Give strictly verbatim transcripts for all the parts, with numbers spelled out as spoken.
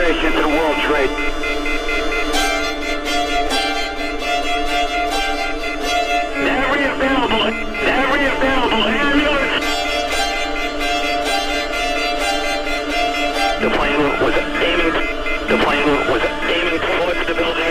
position to World Trade. Every available, every available ambulance. The plane was aiming, the plane was aiming towards the building.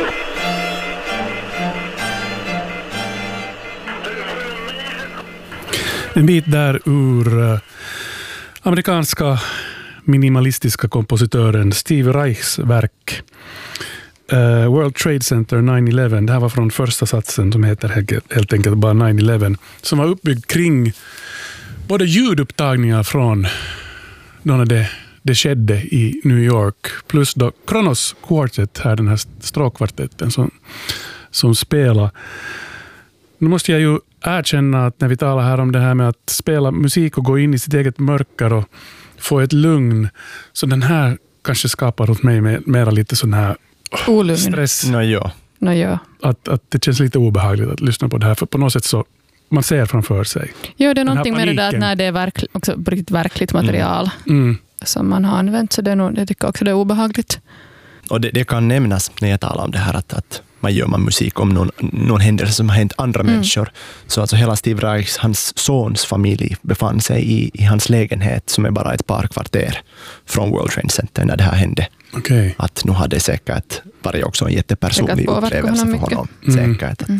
En bit där ur uh, amerikanska minimalistiska kompositören Steve Reichs verk uh, World Trade Center nine eleven. Det här var från första satsen som heter helt enkelt bara nine eleven, som var uppbyggd kring både ljudupptagningar från när det, det skedde i New York plus då Kronos Quartet här, den här stråkkvartetten som, som spelar. Nu måste jag ju erkänna att när vi talar här om det här med att spela musik och gå in i sitt eget mörker och få ett lugn, så den här kanske skapar åt mig med, mera lite sån här olugn. Stress. No, ja. No, ja. Att, att det känns lite obehagligt att lyssna på det här, för på något sätt så man ser framför sig. Jo, det är någonting med det där att när det är verk, också verkligt material mm. Mm. som man har använt, så det är nog, jag tycker också det är obehagligt. Och det, det kan nämnas när jag talar om det här att, att man gör man musik om någon, någon händelse som har hänt andra mm. människor. Så alltså hela Steve Reichs, hans sons familj befann sig i, i hans lägenhet som är bara ett par kvarter från World Trade Center när det här hände. Okay. Att nu hade säkert varit också en jättepersonlig upplevelse för honom. Mm. Säkert att... Mm.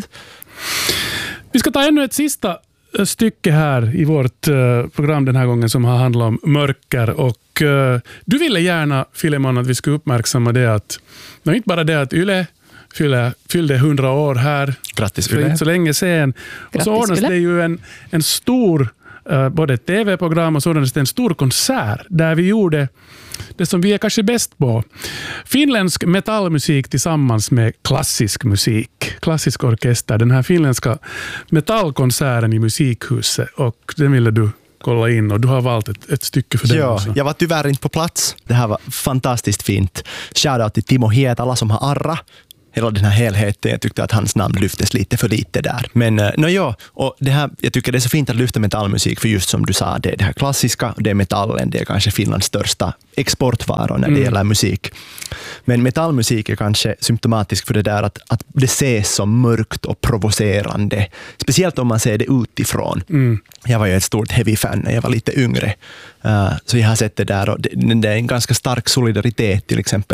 Vi ska ta ännu ett sista stycke här i vårt uh, program den här gången som har handlat om mörker, och uh, du ville gärna, Filemon, att vi skulle uppmärksamma det att, no, inte bara det att Yle fyllde, fyllde hundra år här. Grattis för Yle. inte så länge sedan. Grattis, och så ordnas Yle. det ju en, en stor uh, både tv-program och så ordnas det en stor konsert där vi gjorde det som vi är kanske bäst på. Finländsk metallmusik tillsammans med klassisk musik. Klassisk orkester. Den här finländska metallkonserten i Musikhuset. Och den ville du kolla in, och du har valt ett, ett stycke för det. Ja, också. jag var tyvärr inte på plats. Det här var fantastiskt fint. Shoutout till Timo Hietala som har arra. Hela den här helheten, jag tyckte att hans namn lyftes lite för lite där. Men no, ja, och det här, jag tycker det är så fint att lyfta metallmusik, för just som du sa, det är det här klassiska, det är metallen, det är kanske Finlands största exportvara när det mm. gäller musik. Men metallmusik är kanske symptomatisk för det där att, att det ses som mörkt och provocerande. Speciellt om man ser det utifrån. Mm. Jag var ju ett stort heavy-fan när jag var lite yngre. Uh, så jag har sett det där, och det, det är en ganska stark solidaritet till exempel